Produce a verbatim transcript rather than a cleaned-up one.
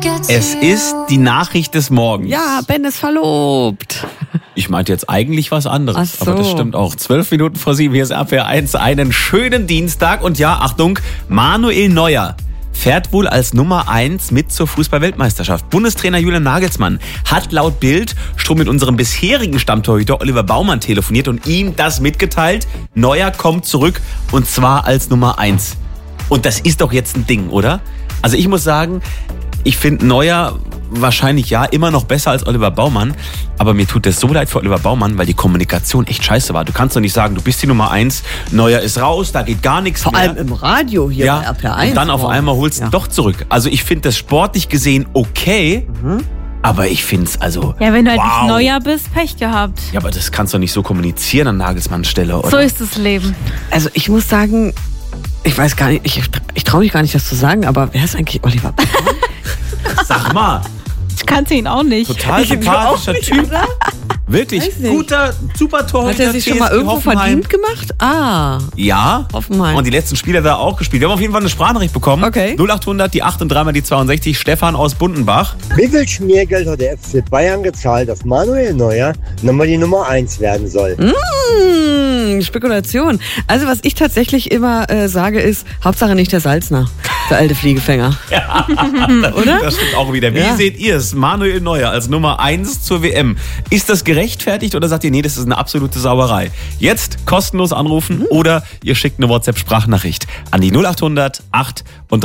Es ist die Nachricht des Morgens. Ja, Ben ist verlobt. Ich meinte jetzt eigentlich was anderes, Ach so. aber das stimmt auch. Zwölf Minuten vor sieben, hier ist R P R eins, einen schönen Dienstag. Und ja, Achtung, Manuel Neuer fährt wohl als Nummer eins mit zur Fußball-Weltmeisterschaft. Bundestrainer Julian Nagelsmann hat laut Bild schon mit unserem bisherigen Stammtorhüter Oliver Baumann telefoniert und ihm das mitgeteilt. Neuer kommt zurück und zwar als Nummer eins. Und das ist doch jetzt ein Ding, oder? Also ich muss sagen, ich finde Neuer wahrscheinlich ja immer noch besser als Oliver Baumann, aber mir tut es so leid für Oliver Baumann, weil die Kommunikation echt scheiße war. Du kannst doch nicht sagen, du bist die Nummer eins, Neuer ist raus, da geht gar nichts Vor mehr. allem im Radio hier ja, bei R P R eins. und dann auf einmal holst du ja. ihn doch zurück. Also ich finde das sportlich gesehen okay, mhm. aber ich finde es also Ja, wenn du halt wow. nicht Neuer bist, Pech gehabt. Ja, aber das kannst du nicht so kommunizieren an Nagelsmanns Stelle, oder? So ist das Leben. Also ich muss sagen, ich weiß gar nicht, ich, ich traue mich gar nicht, das zu sagen, aber wer ist eigentlich Oliver Baumann? Sag mal. Ich kannte ihn auch nicht. Total sympathischer Typ. Oder? Wirklich guter, super Torhüter. Hat er sich schon mal irgendwo Hoffenheim. verdient gemacht? Ah. Ja. Hoffenheim. Und die letzten Spiele hat er auch gespielt. Wir haben auf jeden Fall eine Sprachnachricht bekommen. Okay. null acht hundert, die acht und dreimal die zweiundsechzig. Stefan aus Bundenbach. Wie viel Schmiergeld hat der F C Bayern gezahlt, dass Manuel Neuer nochmal die Nummer eins werden soll? Mmh, Spekulation. Also was ich tatsächlich immer äh, sage ist, Hauptsache nicht der Salzner, der alte Fliegefänger. Ja, oder? Das stimmt auch wieder. Wie Ja. seht ihr es? Manuel Neuer als Nummer eins zur W M. Ist das gerechtfertigt oder sagt ihr, nee, das ist eine absolute Sauerei? Jetzt kostenlos anrufen mhm. oder ihr schickt eine WhatsApp-Sprachnachricht an die null acht hundert acht und